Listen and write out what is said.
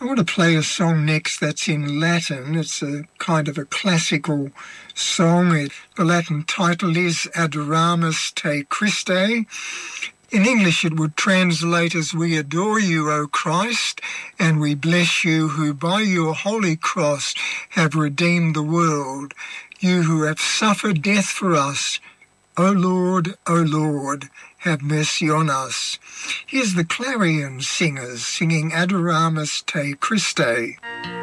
I want to play a song next that's in Latin. It's a kind of a classical song. The Latin title is Adoramus te Christe. In English it would translate as We adore you, O Christ, and we bless you who by your holy cross have redeemed the world, you who have suffered death for us. O Lord, have mercy on us. Here's the Clarion Singers singing Adoramus te Christe.